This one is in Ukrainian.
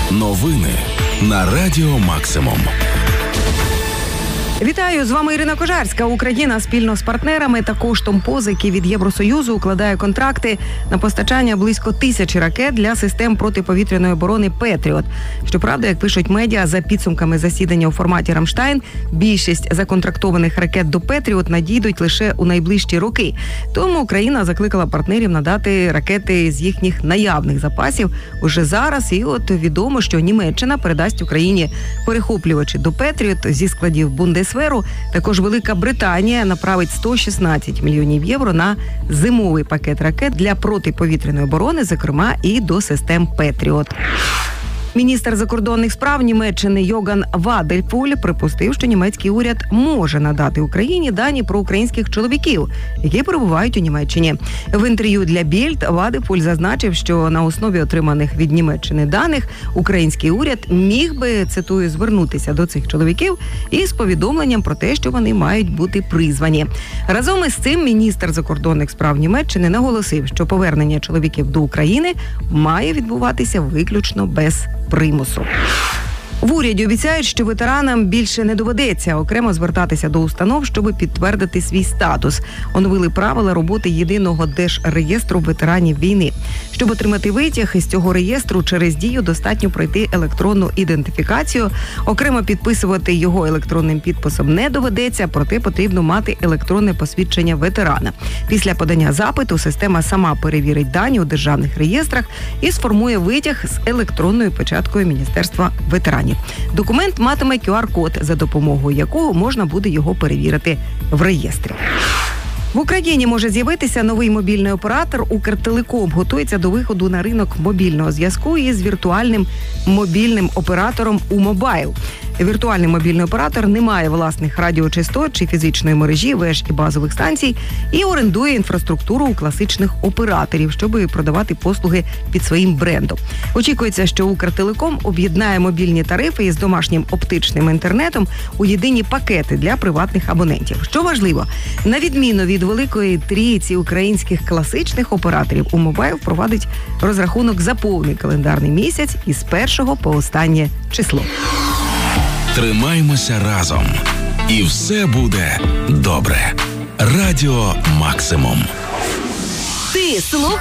Новини на Радіо Максимум. Вітаю, з вами Ірина Кожарська. Україна спільно з партнерами та коштом позики від Євросоюзу укладає контракти на постачання близько 1000 ракет для систем протиповітряної оборони «Петріот». Щоправда, як пишуть медіа, за підсумками засідання у форматі «Рамштайн», більшість законтрактованих ракет до «Петріот» надійдуть лише у найближчі роки. Тому Україна закликала партнерів надати ракети з їхніх наявних запасів уже зараз. І от відомо, що Німеччина передасть Україні перехоплювачі до «Петріот» зі складів Бундесвери. Також Велика Британія направить 116 мільйонів євро на зимовий пакет ракет для протиповітряної оборони, зокрема і до систем «Петріот». Міністр закордонних справ Німеччини Йоган Вадельпуль припустив, що німецький уряд може надати Україні дані про українських чоловіків, які перебувають у Німеччині. В інтерв'ю для Більд Вадельпуль зазначив, що на основі отриманих від Німеччини даних український уряд міг би, цитую, звернутися до цих чоловіків із повідомленням про те, що вони мають бути призвані. Разом із цим міністр закордонних справ Німеччини наголосив, що повернення чоловіків до України має відбуватися виключно без примусу. В уряді обіцяють, що ветеранам більше не доведеться окремо звертатися до установ, щоб підтвердити свій статус. Оновили правила роботи єдиного держреєстру ветеранів війни. Щоб отримати витяг із цього реєстру, через Дію достатньо пройти електронну ідентифікацію. Окремо підписувати його електронним підписом не доведеться, проте потрібно мати електронне посвідчення ветерана. Після подання запиту система сама перевірить дані у державних реєстрах і сформує витяг з електронною печаткою Міністерства ветеранів. Документ матиме QR-код, за допомогою якого можна буде його перевірити в реєстрі. В Україні може з'явитися новий мобільний оператор. Укртелеком готується до виходу на ринок мобільного зв'язку із віртуальним мобільним оператором «Умобайл». Віртуальний мобільний оператор не має власних радіочастот чи фізичної мережі, веж і базових станцій і орендує інфраструктуру у класичних операторів, щоб продавати послуги під своїм брендом. Очікується, що Укртелеком об'єднає мобільні тарифи із домашнім оптичним інтернетом у єдині пакети для приватних абонентів. Що важливо, на відміну від великої трійці українських класичних операторів, «Умобайл» впровадить розрахунок за повний календарний місяць із 1 по останнє число. Тримаймося разом. І все буде добре. Радіо Максимум. Ти слухай.